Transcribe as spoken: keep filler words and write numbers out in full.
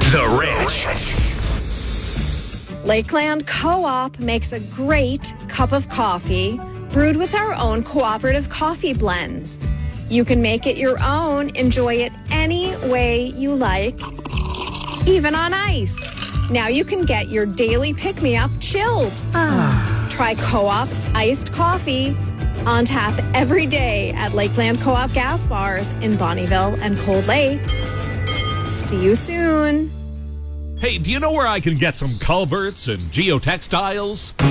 The Ranch. Lakeland Co-op makes a great cup of coffee brewed with our own cooperative coffee blends. You can make it your own, enjoy it any way you like, even on ice. Now you can get your daily pick-me-up chilled. Try Co-op iced coffee on tap every day at Lakeland Co-op gas bars in Bonnyville and Cold Lake. See you soon. Hey, do you know where I can get some culverts and geotextiles?